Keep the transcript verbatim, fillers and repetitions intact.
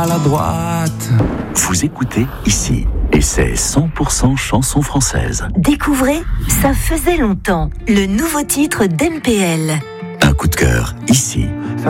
à la droite. Vous écoutez ici, et c'est cent pour cent chanson française. Découvrez Ça faisait longtemps, le nouveau titre d'M P L. Un coup de cœur, ici.